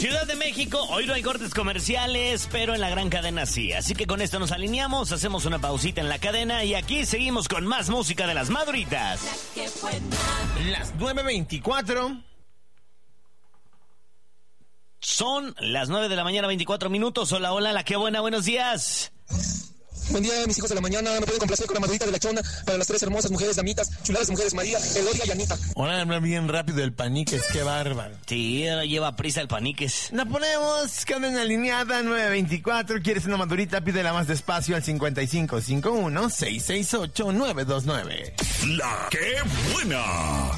Ciudad de México, hoy no hay cortes comerciales, pero en la gran cadena sí. Así que con esto nos alineamos, hacemos una pausita en la cadena y aquí seguimos con más música de las maduritas. Las 9:24. Son las 9 de la mañana, 24 minutos. Hola, hola, la que buena, buenos días. Buen día, mis hijos de la mañana. Me pueden complacer con la madurita de la chona para las tres hermosas mujeres damitas, chuladas mujeres María, Elodia y Anita. Ahora habla bien rápido el Paniques, qué bárbaro. Sí, ahora lleva prisa el Paniques. La ponemos, cadena alineada, 9:24. ¿Quieres una madurita? Pídela más despacio al 5551-668-929. La que buena.